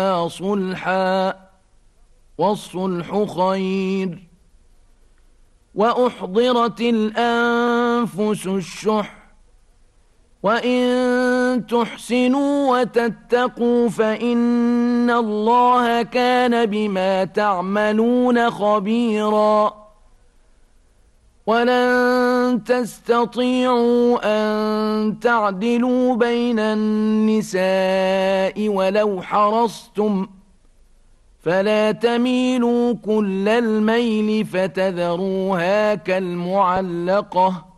صلحا والصلح خير وأحضرت الأنفس الشح وإن تحسنوا وتتقوا فإن الله كان بما تعملون خبيرا ولن تستطيعوا أن تعدلوا بين النساء ولو حرصتم فلا تميلوا كل الميل فتذروها كالمعلقة